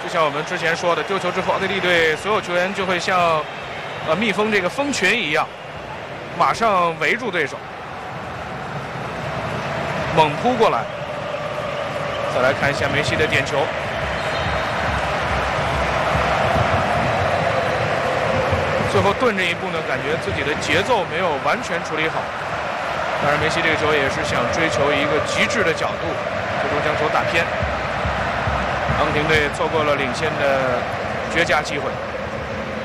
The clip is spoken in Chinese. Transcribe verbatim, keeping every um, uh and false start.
就像我们之前说的，丢球之后，奥地利队所有球员就会像呃蜜蜂这个蜂群一样，马上围住对手，猛扑过来。再来看一下梅西的点球。 最后顿这一步呢，感觉自己的节奏没有完全处理好。当然，梅西这个球也是想追求一个极致的角度，最终将球打偏。阿根廷队错过了领先的绝佳机会。